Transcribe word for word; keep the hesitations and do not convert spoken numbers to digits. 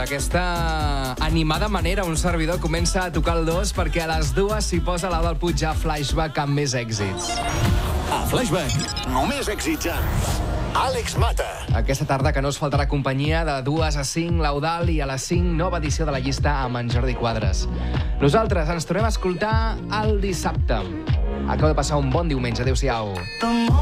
d'aquesta animada manera un servidor comença a tocar el dos perquè a les dues s'hi posa l'Au del Puig a Flashback amb més èxits. A Flashback, només èxits amb Àlex Mata. Aquesta tarda que no us faltarà companyia de dues a cinc l'Eudal i a les cinc nova edició de la llista amb en Jordi Quadres. Nosaltres ens tornem a escoltar el dissabte. Acabo de passar un bon diumenge. Adéu-siau.